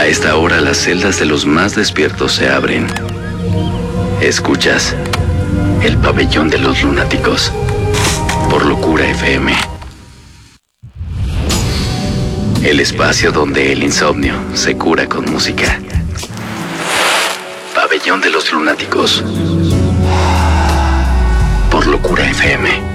A esta hora las celdas de los más despiertos se abren. Escuchas El Pabellón de los Lunáticos por Locura FM. El espacio donde el insomnio se cura con música. Pabellón de los Lunáticos por Locura FM.